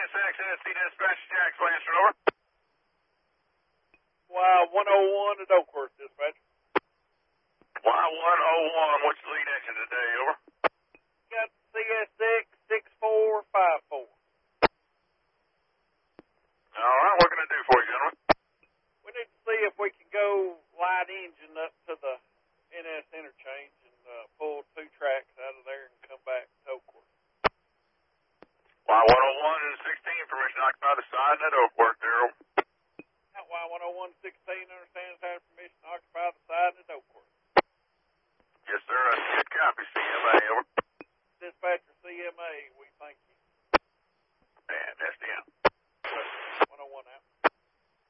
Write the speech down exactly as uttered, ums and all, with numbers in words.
S X S C Dispatch, Jack Blanchard, over. Y one oh one at Oakworth, dispatch. Y one oh one, what's the lead engine today, over? Got C S six six four five four. All right, what can I do for you, gentlemen? We need to see if we can go light engine up to the N S interchange and uh, pull two tracks out of there and come back to Oakworth. Y one oh one and sixteen, permission to occupy the side at Oakworth.